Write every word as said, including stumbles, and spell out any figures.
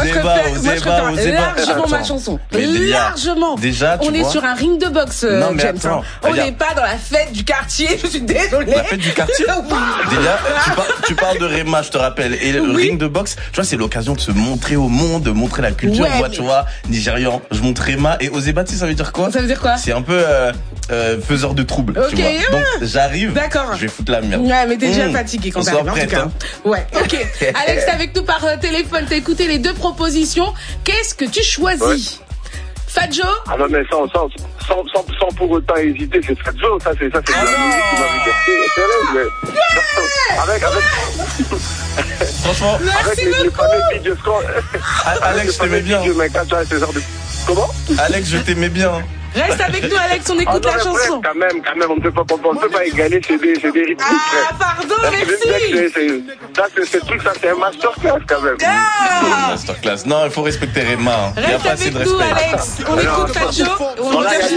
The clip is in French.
moi, je Ozeba, préfère, moi, je Ozeba, préfère Ozeba. largement ma Attends. chanson. Mais déjà- Largement. déjà, tu on est vois. sur un ring de boxe, euh, Non, mais James. attends, hein. On regarde. n'est pas dans la fête du quartier, je suis désolée. La fête du quartier. Oui. Déjà, tu, par- tu parles de Rema, je te rappelle. Et le Oui. ring de boxe, tu vois, c'est l'occasion de se montrer au monde, de montrer la culture. Ouais, Moi, mais- tu vois, Nigérian, je montre Rema. Et Ozeba, tu sais, ça veut dire quoi? Ça veut dire quoi? C'est un peu euh, euh, faiseur de troubles, Ok, tu vois. ouais. Donc, j'arrive, D'accord. je vais foutre la merde. Ouais, mais t'es déjà Mmh. fatigué quand On t'arrives, soit en tout prête, cas. hein. Ouais, ok. Alex, t'es avec nous par euh, téléphone, t'as écouté les deux propositions. Qu'est-ce que tu choisis? Fadjo? Ah non, mais sans, sans, sans, sans, sans pour autant hésiter, c'est Fadjo, ça c'est, ça c'est de la musique qui m'a liberté. Sérieux, mais. Avec, avec. Franchement, avec Merci les, les beaucoup. fameux vidéos scores. Alex, je t'aimais bien. Mais quand tu as ce genre de. Comment? Alex, je t'aimais bien. Reste avec nous, Alex, on Ah écoute non, la mais frère, chanson. quand même, quand même, on ne peut pas, on ne peut pas égaler, c'est des, c'est des rythmes, Ah, frère. pardon, Là, c'est- merci. c'est- c'est- Ça, c'est, ce truc, ça, c'est un masterclass, quand même. Ah. Masterclass. Non, il faut respecter Rema. Il n'y a Reste pas assez avec de nous, respect. Alex. On écoute Fadjo. On Voilà, revient